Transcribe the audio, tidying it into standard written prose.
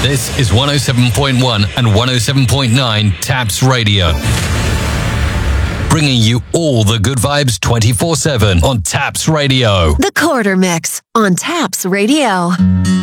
This is 107.1 and 107.9 Taps Radio. Bringing you all the good vibes 24/7 on Taps Radio. The Quarter Mix on Taps Radio.